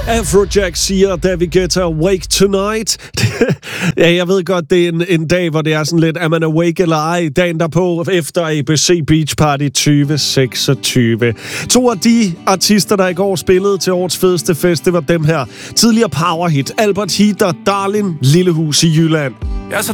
Afrojack siger, David Guetta, Awake Tonight. Ja, jeg ved godt, det er en dag, hvor det er sådan lidt, er man awake eller ej? Dagen derpå efter ABC Beach Party 2026. 2 af de artister, der i går spillede til årets fedeste fest, det var dem her. Tidligere powerhit, Albert Heat og Darlin, Lille Hus i Jylland. Jeg er så